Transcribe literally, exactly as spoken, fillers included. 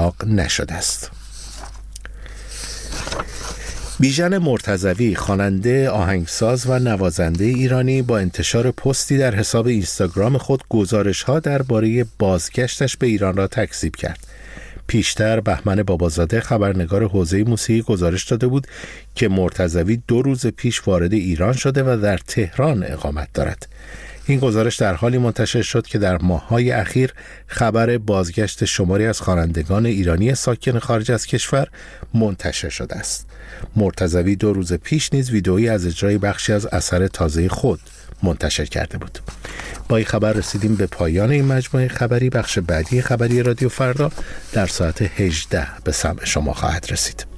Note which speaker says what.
Speaker 1: اتفاق نشده است. بیژن مرتضوی، خواننده، آهنگساز و نوازنده ایرانی، با انتشار پستی در حساب اینستاگرام خود گزارش‌ها درباره بازگشتش به ایران را تکذیب کرد. پیشتر بهمن بابازاده، خبرنگار حوزه موسیقی، گزارش داده بود که مرتضوی دو روز پیش وارد ایران شده و در تهران اقامت دارد. این گزارش در حالی منتشر شد که در ماه‌های اخیر خبر بازگشت شماری از خوانندگان ایرانی ساکن خارج از کشور منتشر شده است. مرتضوی دو روز پیش نیز ویدئویی از اجرای بخشی از اثر تازه خود منتشر کرده بود. با این خبر رسیدیم به پایان این مجموعه خبری. بخش بعدی خبری رادیو فردا در ساعت هجده به سمع شما خواهد رسید.